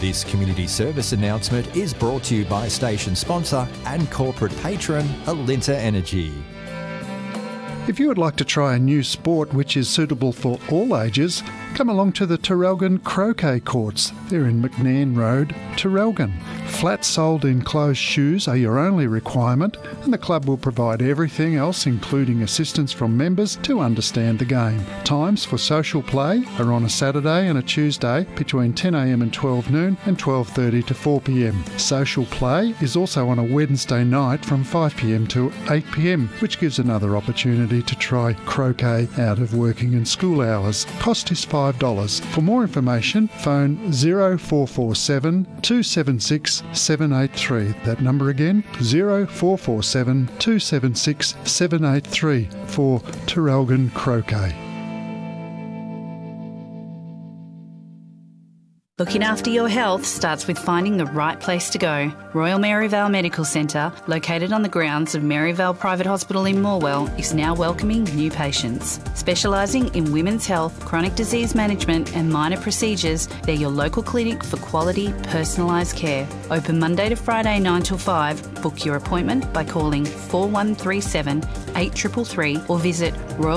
This community service announcement is brought to you by station sponsor and corporate patron Alinta Energy. If you would like to try a new sport which is suitable for all ages, come along to the Traralgon Croquet Courts. They're in McNairn Road, Traralgon. Flat-soled enclosed shoes are your only requirement, and the club will provide everything else, including assistance from members, to understand the game. Times for social play are on a Saturday and a Tuesday between 10 a.m. and 12 noon and 12:30 to 4 p.m. Social play is also on a Wednesday night from 5 p.m. to 8 p.m, which gives another opportunity to try croquet out of working and school hours. Cost is $5. For more information, phone 0447 276 783. That number again, 0447 276 783 for Traralgon Croquet. Looking after your health starts with finding the right place to go. Royal Maryvale Medical Centre, located on the grounds of Maryvale Private Hospital in Morwell, is now welcoming new patients. Specialising in women's health, chronic disease management and minor procedures, they're your local clinic for quality, personalised care. Open Monday to Friday 9 till 5. Book your appointment by calling 4137 8333 or visit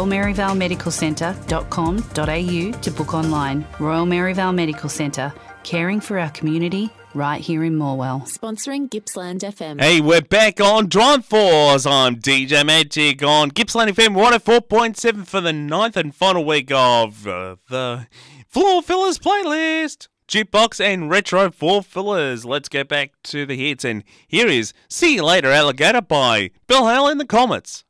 royalmaryvalemedicalcentre.com.au to book online. Royal Maryvale Medical Centre, caring for our community right here in Morwell. Sponsoring Gippsland FM. Hey, we're back on Drive Force. I'm DJ Magic on Gippsland FM 104.7 for the 9th and final week of the Floor Fillers playlist. Jukebox and Retro 4 Fillers. Let's get back to the hits. And here is See You Later Alligator by Bill Hale and the Comets.